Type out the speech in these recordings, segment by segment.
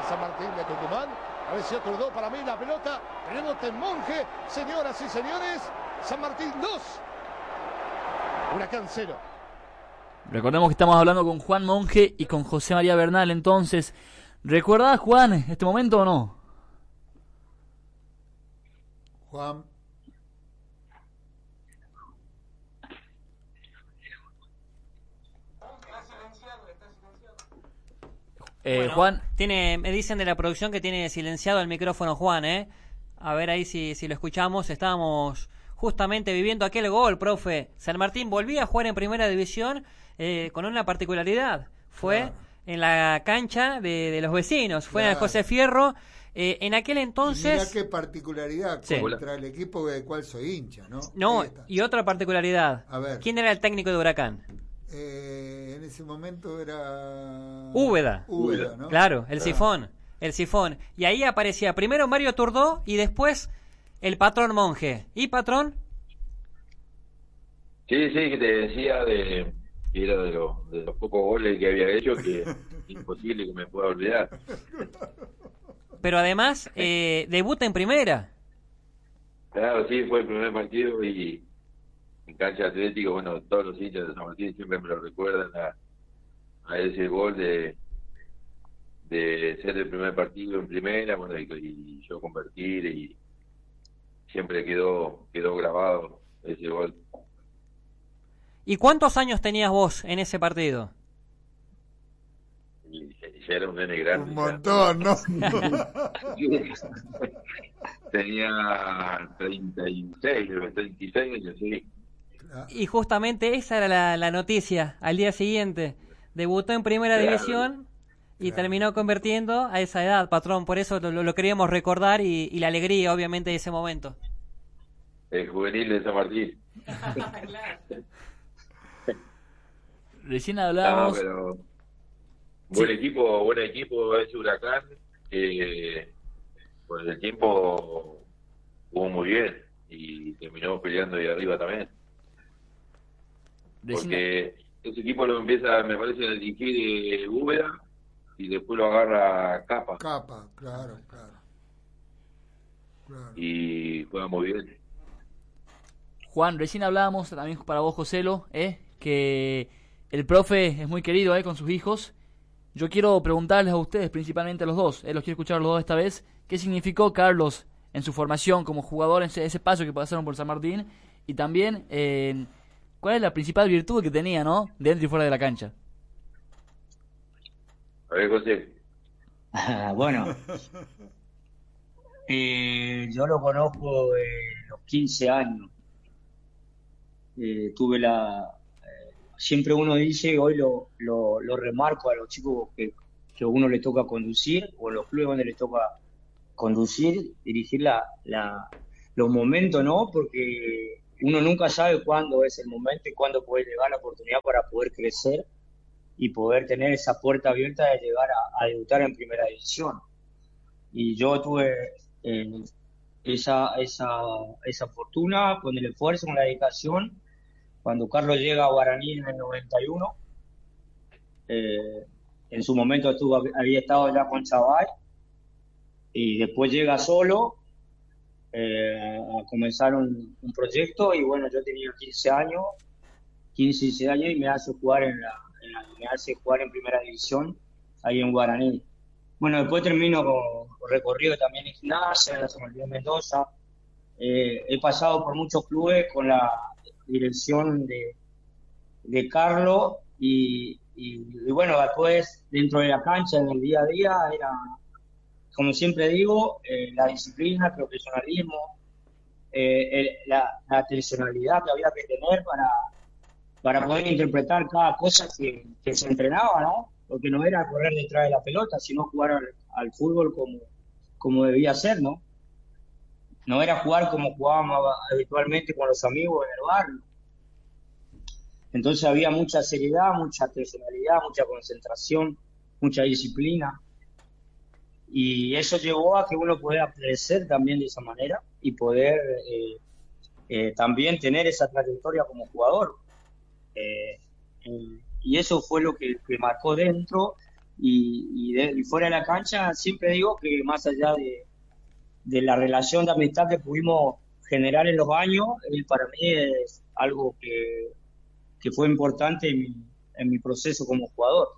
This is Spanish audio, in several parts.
San Martín de Tucumán. A ver si acordó para mí la pelota. Rebota en Monje. Señoras y señores, San Martín 2. Huracán 0. Recordemos que estamos hablando con Juan Monje y con José María Bernal. Entonces, ¿recuerdas, Juan, este momento o no? Juan. Bueno, Juan. me dicen de la producción que tiene silenciado el micrófono Juan, ¿eh? A ver ahí si lo escuchamos. Estábamos justamente viviendo aquel gol, profe. San Martín volvía a jugar en primera división con una particularidad. Fue en la cancha de los vecinos. Fue en el José Fierro. En aquel entonces... Mirá qué particularidad contra el equipo del cual soy hincha, ¿no? No, y otra particularidad. A ver. ¿Quién era el técnico de Huracán? En ese momento era... Úbeda, ¿no? Claro, el sifón. Y ahí aparecía primero Mario Turdó y después el patrón Monje. ¿Y patrón? Sí, que te decía que era de los pocos goles que había hecho que es imposible que me pueda olvidar. Pero además, debuta en primera. Claro, sí, fue el primer partido y en cancha Atlético, bueno, todos los hinchas de San Martín siempre me lo recuerdan a ese gol de ser el primer partido en primera, bueno, y yo convertir, y siempre quedó grabado ese gol. ¿Y cuántos años tenías vos en ese partido? Y ya era un nene grande. Un montón, ¿no? Tenía 36 años, sí. Y justamente esa era la noticia al día siguiente. Debutó en primera división y terminó convirtiendo a esa edad, patrón. Por eso lo queríamos recordar y la alegría, obviamente, de ese momento. El juvenil de San Martín. Recién hablábamos... No, pero buen equipo ese Huracán. Pues el tiempo jugó muy bien y terminó peleando ahí arriba también. Porque ese equipo lo empieza, me parece, a dirigir Úbeda y después lo agarra Capa. Claro. Y juega muy bien. Juan, recién hablábamos también para vos, Joselo, que el profe es muy querido con sus hijos. Yo quiero preguntarles a ustedes, principalmente a los dos, los quiero escuchar a los dos esta vez, ¿qué significó Carlos en su formación como jugador, en ese paso que pasaron por San Martín? Y también, ¿cuál es la principal virtud que tenía, dentro y fuera de la cancha? A ver, José. Bueno, yo lo conozco de los 15 años. Tuve siempre uno dice, hoy lo remarco a los chicos que a uno le toca conducir, o en los clubes donde les toca conducir, dirigir los momentos, ¿no? Porque uno nunca sabe cuándo es el momento y cuándo puede llegar la oportunidad para poder crecer y poder tener esa puerta abierta de llegar a debutar en primera división. Y yo tuve esa fortuna con el esfuerzo, con la dedicación. Cuando Carlos llega a Guaraní en el 91, en su momento había estado ya con Chavay, y después llega solo a comenzar un proyecto, y bueno, yo tenía 15 años y me hace jugar en primera división ahí en Guaraní. Bueno, después termino con recorrido también en Gimnasia, en la San Martín de Mendoza. He pasado por muchos clubes con la dirección de Carlos y bueno, después dentro de la cancha, en el día a día, era, como siempre digo, la disciplina, el profesionalismo, la atencionalidad que había que tener para poder interpretar cada cosa que se entrenaba, ¿no? Porque no era correr detrás de la pelota, sino jugar al fútbol como debía ser, ¿no? No era jugar como jugábamos habitualmente con los amigos en el barrio. Entonces había mucha seriedad, mucha atencionalidad, mucha concentración, mucha disciplina. Y eso llevó a que uno pueda crecer también de esa manera y poder también tener esa trayectoria como jugador. Y eso fue lo que marcó dentro y fuera de la cancha siempre digo que más allá de la relación de amistad que pudimos generar en los años, él para mí es algo que fue importante en mi proceso como jugador.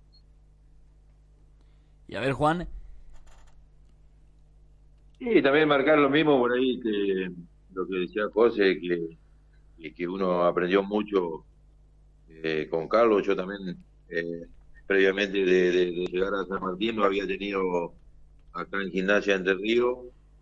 Y a ver, Juan. Sí, también marcar lo mismo por ahí que lo que decía José, que uno aprendió mucho con Carlos. Yo también, previamente de llegar a San Martín, lo había tenido acá en Gimnasia Entre Ríos,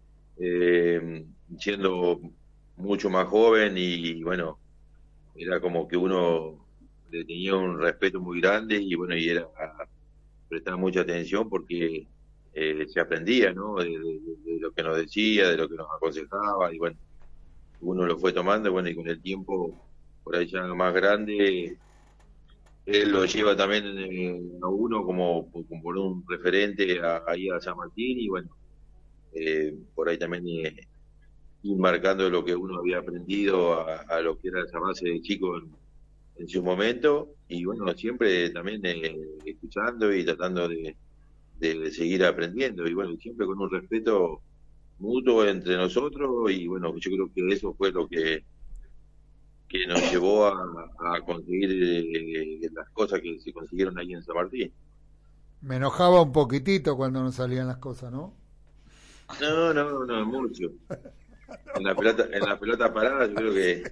siendo mucho más joven y bueno, era como que uno le tenía un respeto muy grande y bueno, y era prestar mucha atención porque se aprendía, ¿no? De lo que nos decía, de lo que nos aconsejaba y bueno, uno lo fue tomando, bueno, y con el tiempo, por ahí ya más grande, él lo lleva también a uno como por un referente ahí a San Martín y bueno, por ahí también ir marcando lo que uno había aprendido a lo que era esa base de chico en su momento y bueno, siempre también escuchando y tratando de seguir aprendiendo y bueno, siempre con un respeto mutuo entre nosotros y bueno, yo creo que eso fue lo que nos llevó a conseguir las cosas que se consiguieron ahí en San Martín. Me enojaba un poquitito cuando no salían las cosas, ¿no? No, mucho. En la pelota parada yo creo que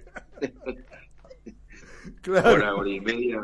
claro. hora y media.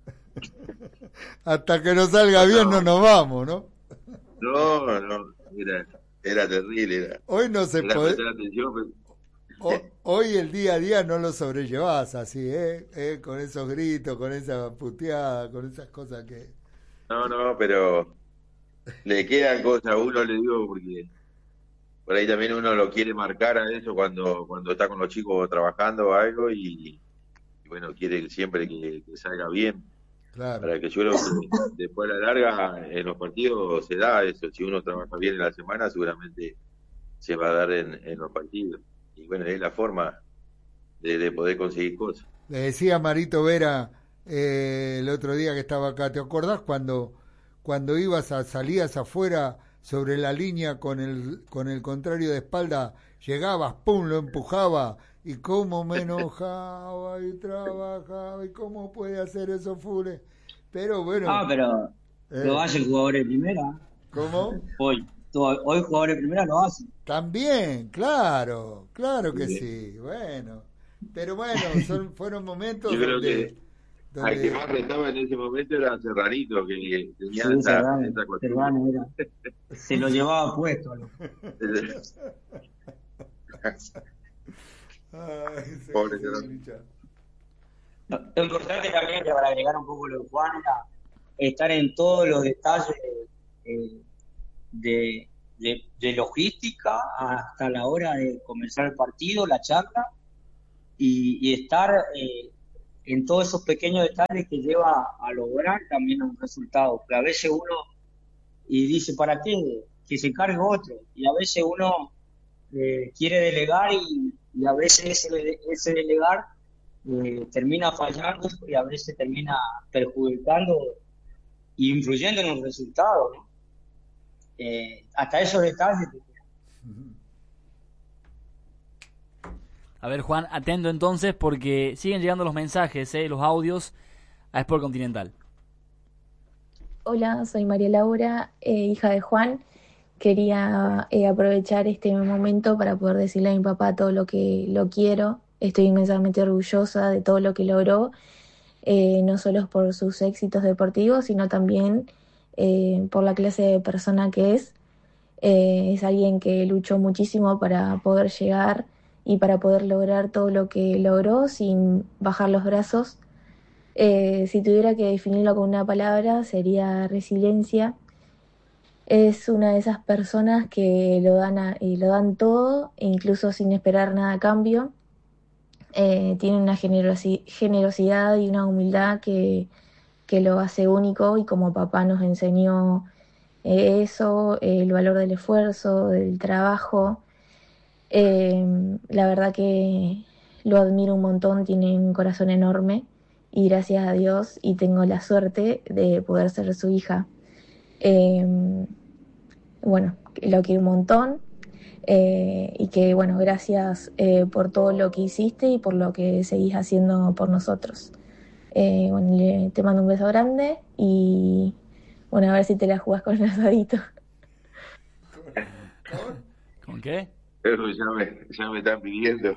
Hasta que no salga bien no nos vamos, ¿no? No, era terrible. Hoy no se puede. Atención, hoy el día a día no lo sobrellevás así, con esos gritos, con esa puteada, con esas cosas que... No, pero le quedan cosas a uno, le digo, porque por ahí también uno lo quiere marcar a eso cuando está con los chicos trabajando o algo y bueno, quiere siempre que salga bien. Claro. Para que yo creo que después a la larga en los partidos se da eso. Si uno trabaja bien en la semana, seguramente se va a dar en los partidos. Y bueno, es la forma de poder conseguir cosas. Le decía Marito Vera el otro día que estaba acá, ¿te acordás cuando salías afuera sobre la línea con el contrario de espalda, llegabas, pum, lo empujaba y cómo me enojaba y trabajaba y cómo puede hacer eso Fure? Pero bueno. Pero lo hacen jugadores de primera. ¿Cómo? Hoy jugadores de primera lo hacen. También, claro que sí, bueno. Pero bueno, fueron momentos yo creo donde... Al que más retaba en ese momento era Serranito, que tenía esa cuestión. Serrano era. Se lo llevaba puesto. Pobre lo importante también, para agregar un poco lo de Juan, era estar en todos los detalles de logística hasta la hora de comenzar el partido, la charla, y estar en todos esos pequeños detalles que lleva a lograr también un resultado. Que a veces uno y dice, ¿para qué? Que se cargue otro. Y a veces uno quiere delegar y a veces ese delegar termina fallando y a veces termina perjudicando e influyendo en los resultados, ¿no? Hasta esos detalles. A ver, Juan, atento entonces porque siguen llegando los mensajes, los audios a Sport Continental. Hola, soy María Laura, hija de Juan. Quería aprovechar este momento para poder decirle a mi papá todo lo que lo quiero. Estoy inmensamente orgullosa de todo lo que logró, no solo por sus éxitos deportivos, sino también por la clase de persona que es. Es alguien que luchó muchísimo para poder llegar y para poder lograr todo lo que logró sin bajar los brazos. Si tuviera que definirlo con una palabra, sería resiliencia. Es una de esas personas que lo dan todo, e incluso sin esperar nada a cambio. Tiene una generosidad y una humildad que lo hace único, y como papá nos enseñó eso, el valor del esfuerzo, del trabajo. La verdad que lo admiro un montón, tiene un corazón enorme y gracias a Dios y tengo la suerte de poder ser su hija. Eh, bueno, lo quiero un montón. Y que bueno, gracias por todo lo que hiciste y por lo que seguís haciendo por nosotros. Bueno, te mando un beso grande y bueno, a ver si te la jugás con el asadito. ¿Con qué? Eso ya me están pidiendo.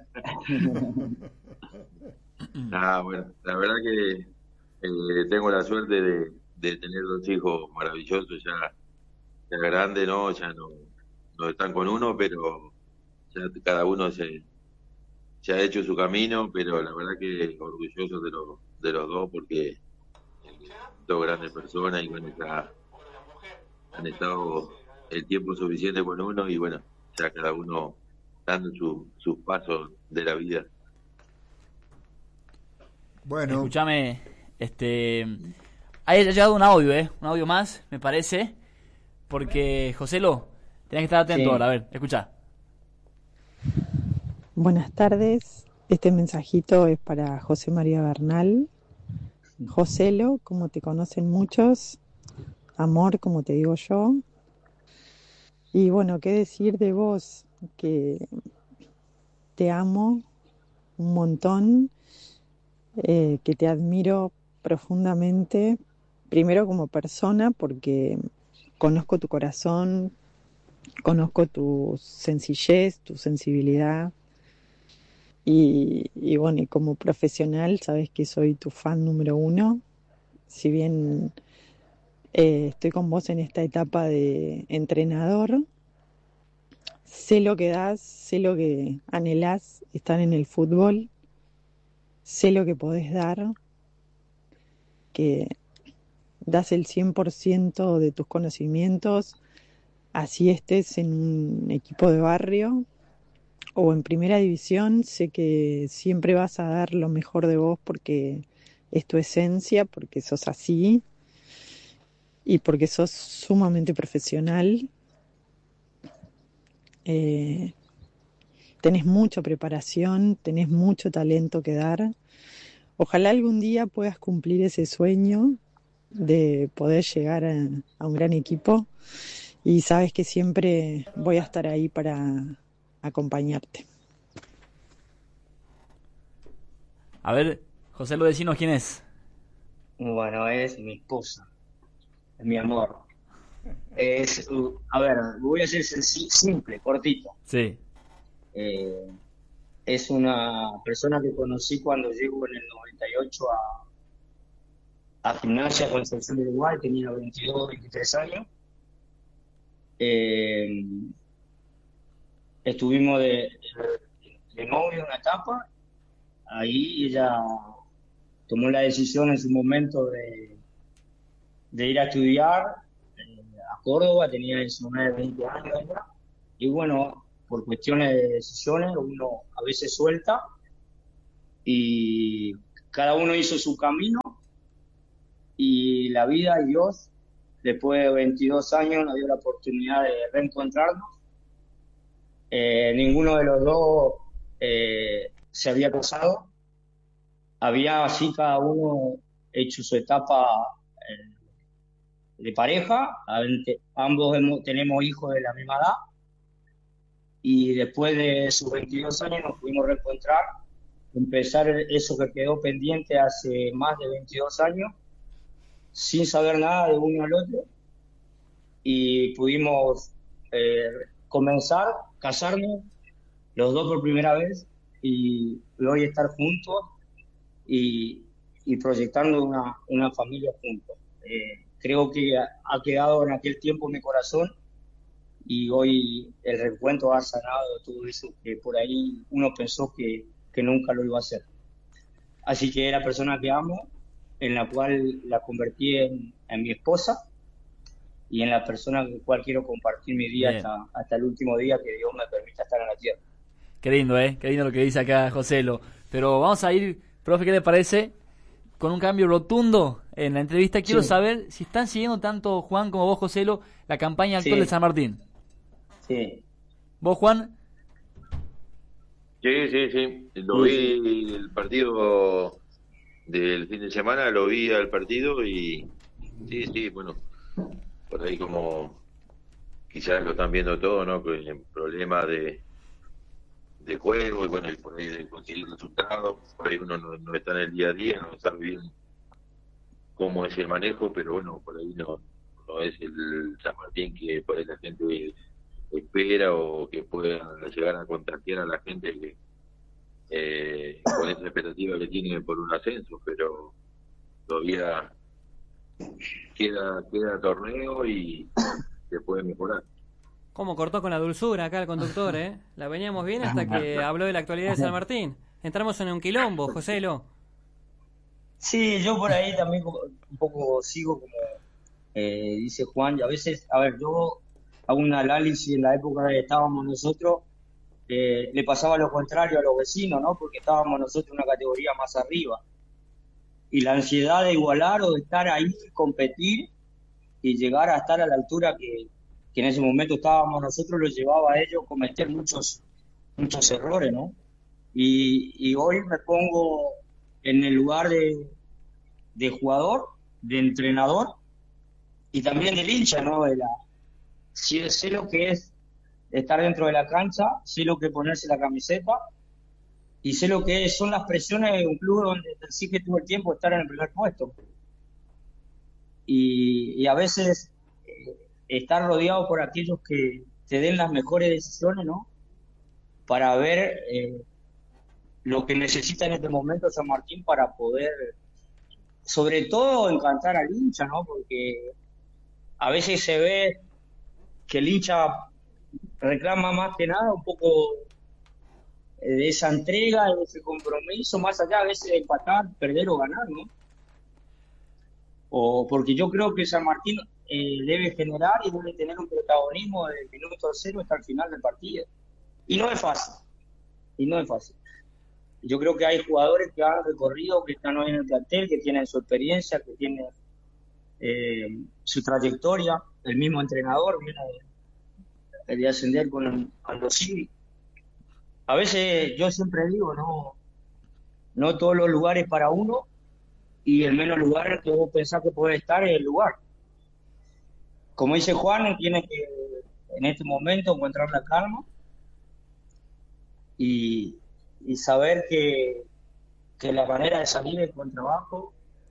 Bueno, la verdad que tengo la suerte de tener dos hijos maravillosos, ya grandes, ¿no? Ya no están con uno, pero ya cada uno se ha hecho su camino, pero la verdad que orgulloso de los dos porque dos grandes personas y bueno, ya han estado el tiempo suficiente con uno y bueno, ya cada uno dando sus pasos de la vida. Bueno, Escúchame, ha llegado un audio más, me parece, porque Joselo, tenés que estar atento Sí. ahora, a ver, escuchá. Buenas tardes, este mensajito es para José María Bernal. Joselo, como te conocen muchos, amor, como te digo yo. Y bueno, qué decir de vos, que te amo un montón, que te admiro profundamente, primero como persona, porque conozco tu corazón, conozco tu sencillez, tu sensibilidad. Y bueno, y como profesional, sabes que soy tu fan número uno. Si bien estoy con vos en esta etapa de entrenador, sé lo que das, sé lo que anhelás estar en el fútbol, sé lo que podés dar, que das el 100% de tus conocimientos, así estés en un equipo de barrio o en primera división, sé que siempre vas a dar lo mejor de vos porque es tu esencia, porque sos así y porque sos sumamente profesional. Tenés mucha preparación, tenés mucho talento que dar. Ojalá algún día puedas cumplir ese sueño de poder llegar a un gran equipo y sabes que siempre voy a estar ahí para acompañarte. A ver, Joselo, decinos quién es. Bueno, es mi esposa, es mi amor. A ver, voy a ser simple, cortito. Sí, Eh, es una persona que conocí cuando llego en el 98 a Gimnasia con Selección de Uruguay, tenía 22, 23 años. Eh, estuvimos de novio una etapa, ahí ella tomó la decisión en su momento de ir a estudiar a Córdoba, tenía 19, 20 años ella, y bueno, por cuestiones de decisiones uno a veces suelta y cada uno hizo su camino y la vida y Dios, después de 22 años, nos dio la oportunidad de reencontrarnos. Ninguno de los dos se había casado, había así cada uno hecho su etapa de pareja, ambos tenemos hijos de la misma edad y después de sus 22 años nos pudimos reencontrar, empezar eso que quedó pendiente hace más de 22 años, sin saber nada de uno al otro, y pudimos comenzar, casarnos, los dos por primera vez, y hoy estar juntos y proyectando una familia juntos. Creo que ha quedado en aquel tiempo en mi corazón y hoy el reencuentro ha sanado todo eso que por ahí uno pensó que nunca lo iba a hacer. Así que es la persona que amo, en la cual la convertí en mi esposa y en la persona con la cual quiero compartir mi día Bien. hasta el último día que Dios me permita estar en la tierra. qué lindo, qué lindo lo que dice acá Joselo. Pero vamos a ir, profe, ¿qué le parece? Con un cambio rotundo en la entrevista. Quiero Sí. saber si están siguiendo tanto Juan como vos, Joselo, la campaña actual Sí. de San Martín. Sí, ¿Vos, Juan? Sí. Lo vi el partido del fin de semana, lo vi al partido y sí, bueno, ahí como quizás lo están viendo todo, ¿no? Con problemas de juego y bueno, y por ahí de conseguir resultados, por ahí uno no está en el día a día, no sabe bien cómo es el manejo, pero bueno, por ahí no es el San Martín que por ahí la gente espera o que pueda llegar a contagiar a la gente que con esa expectativa que tiene por un ascenso, pero todavía queda torneo y se puede mejorar. ¿Cómo cortó con la dulzura acá el conductor, eh? La veníamos bien hasta que habló de la actualidad de San Martín. Entramos en un quilombo, Joselo. Sí, yo por ahí también un poco sigo como dice Juan, y a veces, a ver, yo hago un análisis en la época que estábamos nosotros, le pasaba lo contrario a los vecinos, ¿no? Porque estábamos nosotros una categoría más arriba. Y la ansiedad de igualar o de estar ahí, competir y llegar a estar a la altura que en ese momento estábamos nosotros, lo llevaba a ellos a cometer muchos errores, ¿no? Y hoy me pongo en el lugar de jugador, de entrenador y también del hincha, ¿no? Sé lo que es estar dentro de la cancha, sé lo que es ponerse la camiseta y sé lo que son las presiones de un club donde te exige todo el tiempo estar en el primer puesto. Y a veces estar rodeado por aquellos que te den las mejores decisiones, ¿no? Para ver lo que necesita en este momento San Martín para poder, sobre todo, encantar al hincha, ¿no? Porque a veces se ve que el hincha reclama más que nada un poco de esa entrega, de ese compromiso, más allá a veces de empatar, perder o ganar, ¿no? O porque yo creo que San Martín debe generar y debe tener un protagonismo desde el minuto 0 hasta el final del partido. Y no es fácil. Yo creo que hay jugadores que han recorrido, que están hoy en el plantel, que tienen su experiencia, que tienen su trayectoria. El mismo entrenador viene de ascender con los Civil. A veces yo siempre digo, no todos los lugares para uno, y el menos lugar que vos pensás que puede estar es el lugar. Como dice Juan, tiene que en este momento encontrar la calma y saber que la manera de salir es con trabajo,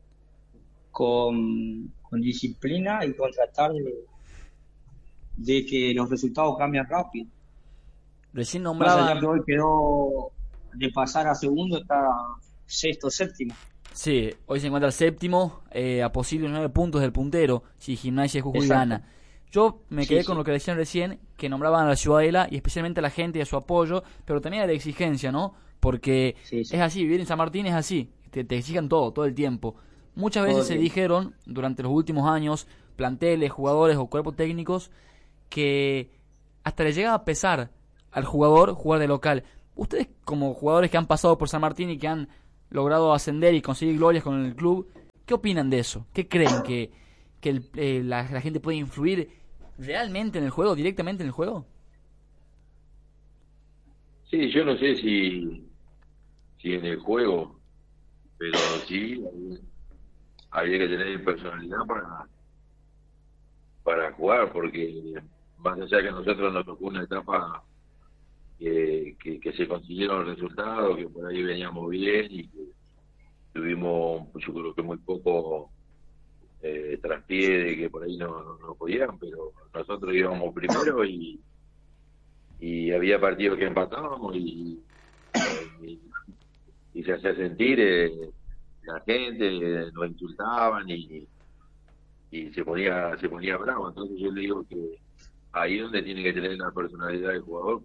con disciplina y con tratar de que los resultados cambien rápido. Recién Más nombraban... allá que hoy quedó de pasar a segundo, está sexto, séptimo. Sí, hoy se encuentra el séptimo, a posibles 9 puntos del puntero, si Gimnasia de Jujuy Exacto. gana. Yo me quedé Sí, con sí. lo que decían recién, que nombraban a la Ciudadela y especialmente a la gente y a su apoyo, pero también a la exigencia, ¿no? Porque Sí. es así, vivir en San Martín es así, te exigen todo el tiempo. Muchas Todo veces el se tiempo. dijeron durante los últimos años, planteles, jugadores o cuerpos técnicos, que hasta le llegaba a pesar al jugador jugar de local. Ustedes, como jugadores que han pasado por San Martín y que han logrado ascender y conseguir glorias con el club, ¿qué opinan de eso? ¿Qué creen? ¿Que la gente puede influir realmente en el juego, directamente en el juego? Sí, yo no sé si en el juego, pero sí había que tener personalidad para jugar, porque más allá que a nosotros nos tocó una etapa que se consiguieron resultados, que por ahí veníamos bien y que tuvimos, yo creo que muy poco traspié de que por ahí no podían, pero nosotros íbamos primero y había partidos que empatábamos y se hacía sentir la gente, nos insultaban y se ponía bravo. Entonces yo le digo que ahí es donde tiene que tener la personalidad del jugador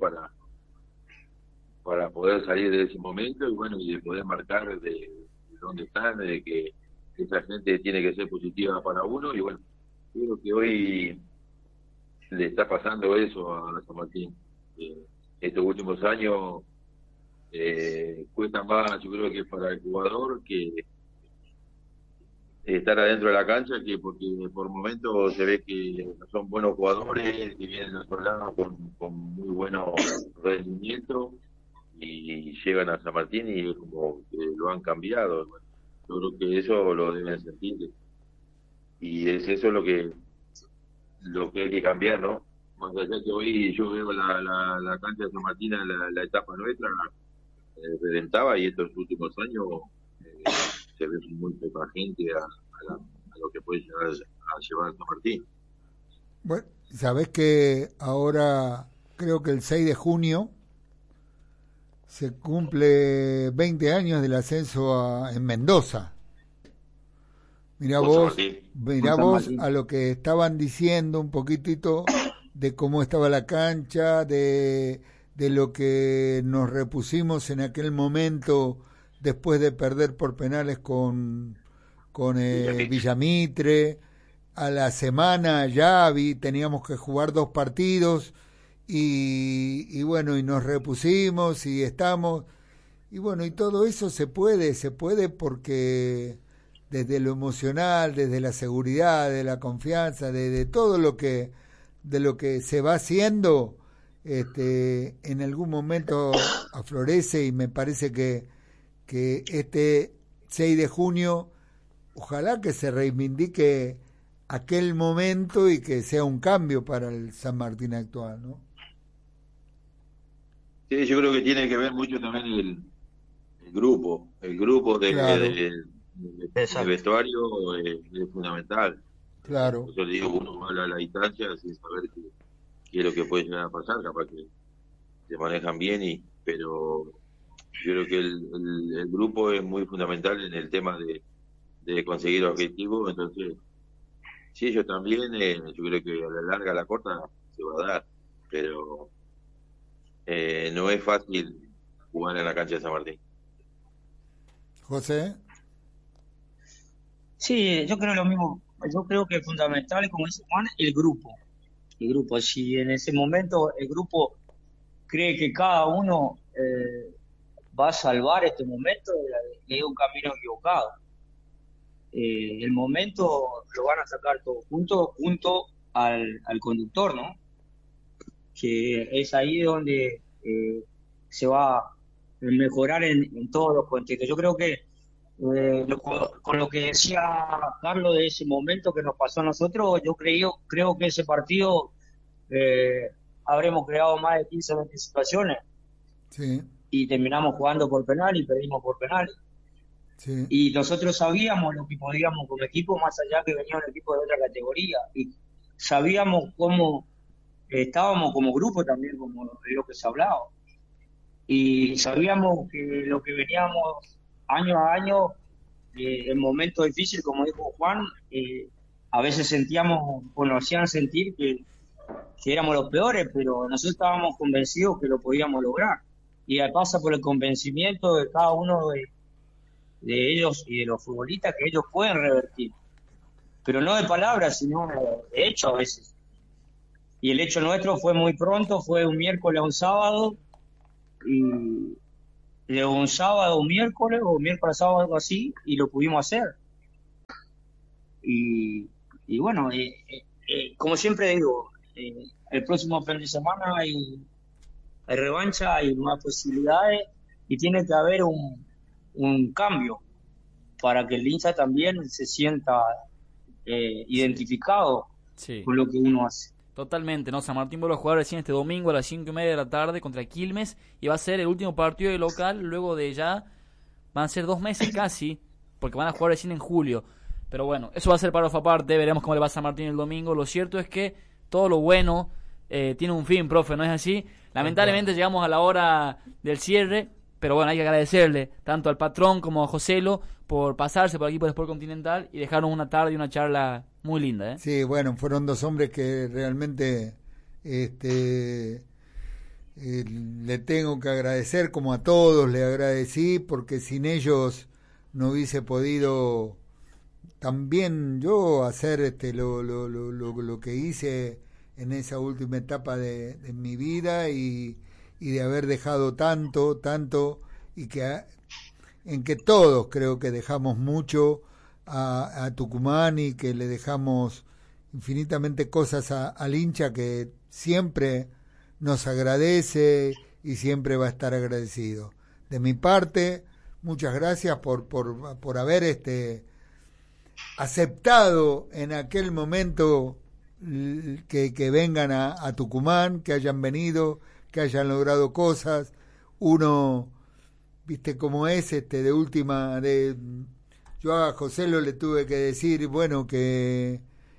para poder salir de ese momento y bueno, y de poder marcar de dónde están, de que esa gente tiene que ser positiva para uno y bueno, yo creo que hoy le está pasando eso a San Martín. Estos últimos años cuesta más, yo creo que para el jugador que estar adentro de la cancha, que porque por momentos se ve que no son buenos jugadores, que vienen de otro lado con muy buenos rendimientos y llegan a San Martín y es como que lo han cambiado. Bueno, yo creo que eso lo deben sentir y es eso lo que lo que hay que cambiar, ¿no? Más allá que hoy yo veo la cancha de San Martín, la etapa nuestra, reventaba, y estos últimos años se ve muy poca gente a lo que puede llegar a llevar San Martín. Bueno, sabés que ahora creo que el 6 de junio se cumple 20 años del ascenso en Mendoza. Mirá vos a lo que estaban diciendo un poquitito de cómo estaba la cancha, de lo que nos repusimos en aquel momento después de perder por penales con Villamitre. A la semana ya teníamos que jugar 2 partidos y bueno, y nos repusimos y estamos, y bueno, y todo eso se puede porque desde lo emocional, desde la seguridad, de la confianza, de todo lo que se va haciendo, en algún momento aflorece, y me parece que este 6 de junio ojalá que se reivindique aquel momento y que sea un cambio para el San Martín actual, ¿no? Sí, yo creo que tiene que ver mucho también el grupo Claro. del vestuario es fundamental. Claro. Yo le digo, uno habla a la distancia sin saber qué es lo que puede llegar a pasar, capaz que se manejan bien, pero yo creo que el grupo es muy fundamental en el tema de conseguir objetivos. Entonces, sí, ellos también, yo creo que a la larga, a la corta, se va a dar, pero no es fácil jugar en la cancha de San Martín. José. Sí, yo creo lo mismo. Yo creo que es fundamental, como dice Juan, el grupo. El grupo, si en ese momento el grupo cree que cada uno va a salvar este momento, es un camino equivocado. El momento lo van a sacar todos junto al conductor, ¿no? Que es ahí donde se va a mejorar en todos los contextos. Yo creo que con lo que decía Carlos de ese momento que nos pasó a nosotros, yo creo que ese partido habremos creado más de 15 o 20 situaciones. Sí. Y terminamos jugando por penal y perdimos por penal. Sí. Y nosotros sabíamos lo que podíamos como equipo, más allá que venía un equipo de otra categoría, y sabíamos cómo estábamos como grupo también, como de lo que se hablaba, y sabíamos que lo que veníamos año a año en momentos difíciles, como dijo Juan, a veces sentíamos o nos hacían sentir que éramos los peores, pero nosotros estábamos convencidos que lo podíamos lograr, y pasa por el convencimiento de cada uno de ellos y de los futbolistas que ellos pueden revertir, pero no de palabras, sino de hecho a veces. Y el hecho nuestro fue muy pronto, fue un miércoles a un sábado, y de un sábado a un miércoles, o miércoles a sábado, algo así, y lo pudimos hacer. Y bueno, como siempre digo, el próximo fin de semana hay revancha, hay nuevas posibilidades, y tiene que haber un cambio para que el hincha también se sienta identificado con lo que uno hace. Totalmente, ¿no? San Martín vuelve a jugar recién este domingo a las 5:30 de la tarde contra Quilmes, y va a ser el último partido de local. Luego de ya van a ser 2 meses casi, porque van a jugar recién en julio. Pero bueno, eso va a ser párrafo aparte, veremos cómo le va a San Martín el domingo. Lo cierto es que todo lo bueno tiene un fin, profe, ¿no es así? Lamentablemente llegamos a la hora del cierre, pero bueno, hay que agradecerle tanto al patrón como a Joselo por pasarse por aquí por Sport Continental y dejarnos una tarde y una charla muy linda, ¿eh? Sí, bueno, fueron 2 hombres que realmente le tengo que agradecer, como a todos le agradecí, porque sin ellos no hubiese podido también yo hacer lo que hice en esa última etapa de mi vida, y de haber dejado tanto, y en que todos creo que dejamos mucho a Tucumán, y que le dejamos infinitamente cosas al hincha que siempre nos agradece y siempre va a estar agradecido. De mi parte, muchas gracias por haber aceptado en aquel momento que vengan a Tucumán, que hayan venido, que hayan logrado cosas. Uno, viste cómo es, de última, yo a Joselo le tuve que decir, bueno, que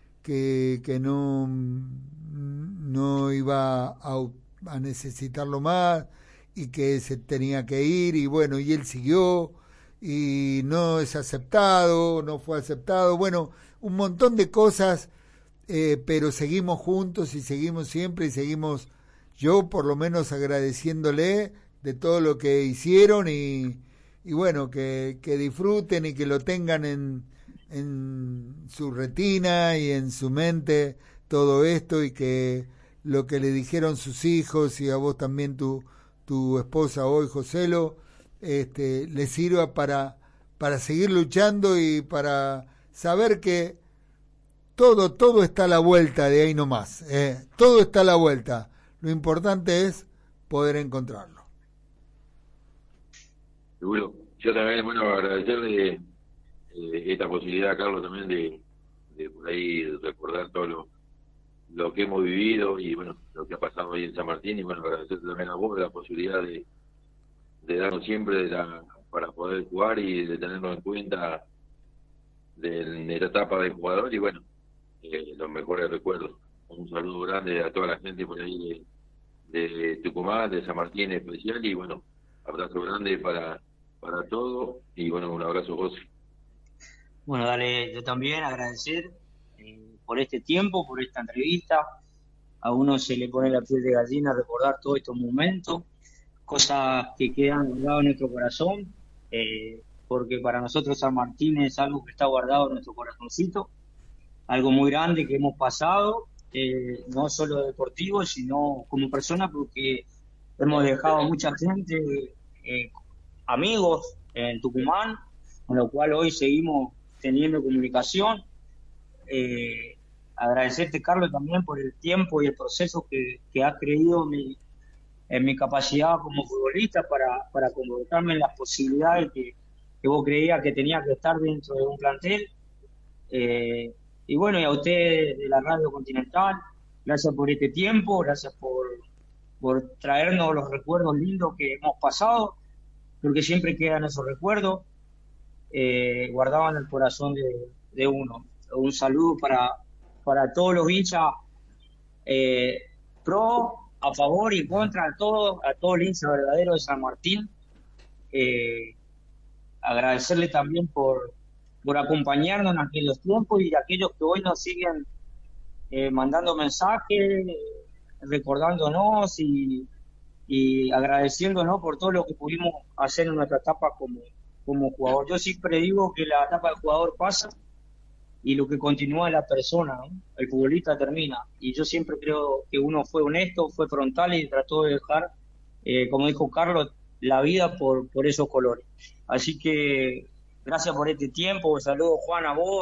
no iba a necesitarlo más y que se tenía que ir, y bueno, y él siguió y no es aceptado, no fue aceptado, bueno, un montón de cosas, pero seguimos juntos y seguimos siempre y seguimos, yo por lo menos agradeciéndole de todo lo que hicieron y bueno, que disfruten y que lo tengan en su retina y en su mente todo esto, y que lo que le dijeron sus hijos y a vos también tu esposa hoy, Joselo, le sirva para seguir luchando y para saber que todo está a la vuelta de ahí nomás, todo está a la vuelta, lo importante es poder encontrarlo. Seguro. Yo también, bueno, agradecerle esta posibilidad, Carlos, también de por ahí recordar todo lo que hemos vivido y bueno, lo que ha pasado ahí en San Martín, y bueno, agradecerte también a vos la posibilidad de darnos siempre para poder jugar y de tenernos en cuenta de la etapa de jugador, y bueno, los mejores recuerdos. Un saludo grande a toda la gente por ahí de Tucumán, de San Martín en especial, y bueno, abrazo grande para todo, y bueno, un abrazo, José. Bueno, dale, yo también agradecer por este tiempo, por esta entrevista. A uno se le pone la piel de gallina recordar todos estos momentos, cosas que quedan guardadas en nuestro corazón, porque para nosotros San Martín es algo que está guardado en nuestro corazoncito, algo muy grande que hemos pasado, no solo deportivo, sino como persona, porque hemos dejado mucha gente, amigos en Tucumán, con lo cual hoy seguimos teniendo comunicación. Agradecerte, Carlos, también por el tiempo y el proceso que has creído en mi capacidad como futbolista para convocarme en las posibilidades que vos creías que tenía que estar dentro de un plantel. Y bueno, y a ustedes de la Radio Continental, gracias por este tiempo, gracias por traernos los recuerdos lindos que hemos pasado, porque siempre quedan esos recuerdos guardados en el corazón de uno. Un saludo para todos los hinchas, pro, a favor y contra, a todos los hinchas verdaderos de San Martín. Agradecerle también por acompañarnos en aquellos tiempos, y a aquellos que hoy nos siguen mandando mensajes, recordándonos y agradeciéndonos por todo lo que pudimos hacer en nuestra etapa como jugador. Yo siempre digo que la etapa del jugador pasa y lo que continúa es la persona, ¿no? El futbolista termina, y yo siempre creo que uno fue honesto, fue frontal y trató de dejar, como dijo Carlos, la vida por esos colores. Así que gracias por este tiempo, saludos, Juan, a vos.